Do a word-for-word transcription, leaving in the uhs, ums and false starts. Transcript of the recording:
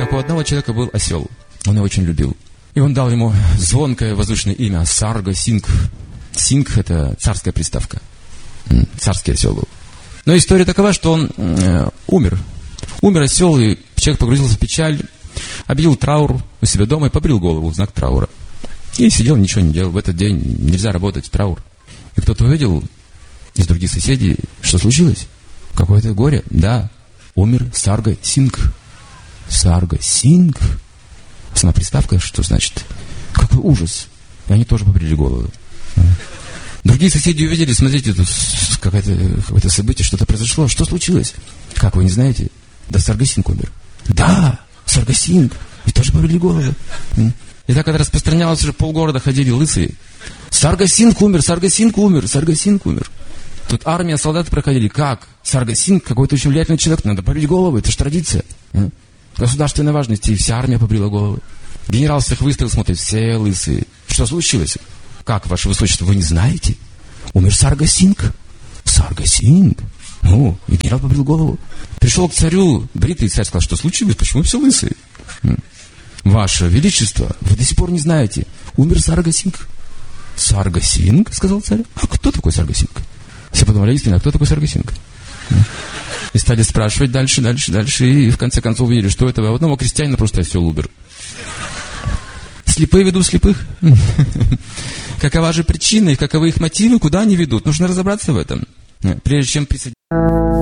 как у одного человека был осел. Он его очень любил. И он дал ему звонкое воздушное имя Сарга Синг. Синг – это царская приставка. Царский осел был. Но история такова, что он э, умер. Умер осел, и человек погрузился в печаль, объявил траур у себя дома и побрил голову в знак траура. И сидел, ничего не делал. В этот день нельзя работать, траур. И кто-то увидел из других соседей, что случилось. Какое-то горе. Да, умер Сарга Синг. Сарга Синг. Сама приставка, что значит? Какой ужас. И они тоже побрили голову. Другие соседи увидели, смотрите, тут какое-то, какое-то событие, что-то произошло. Что случилось? Как, вы не знаете? Да Сарга Синг умер. Да, Сарга Синг. И тоже побрили голову. И так это распространялось, уже полгорода ходили лысые. Сарга Синг умер, Сарга Синг умер, Сарга Синг умер. Тут армия, солдаты проходили. Как? Сарга Синг, какой-то очень влиятельный человек, надо побрить голову, это же традиция. Государственной важности, и вся армия побрила головы. Генерал всех выставил, смотрит, все лысые. Что случилось? Как, ваше высочество, вы не знаете? Умер Сарга Синг. Сарга Синг? Ну, и генерал побрил голову. Пришел к царю, бритый царь сказал, что случилось, почему все лысые? Ваше величество, вы до сих пор не знаете. Умер Сарга Синг. Сарга Синг, сказал царь. А кто такой Сарга Синг? Все подумали, истинно, а кто такой Сарга Синг? И стали спрашивать дальше, дальше, дальше. И в конце концов увидели, что этого у одного крестьянина просто осел умер. Слепые ведут слепых. Какова же причина и каковы их мотивы, куда они ведут? Нужно разобраться в этом, прежде чем присоединиться.